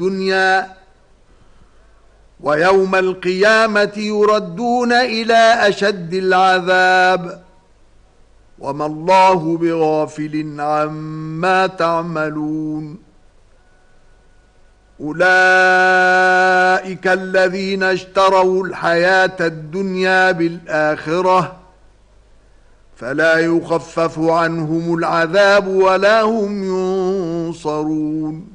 الدنيا ويوم القيامة يردون إلى أشد العذاب وما الله بغافل عما تعملون أولئك الذين اشتروا الحياة الدنيا بالآخرة فلا يخفف عنهم العذاب ولا هم ينصرون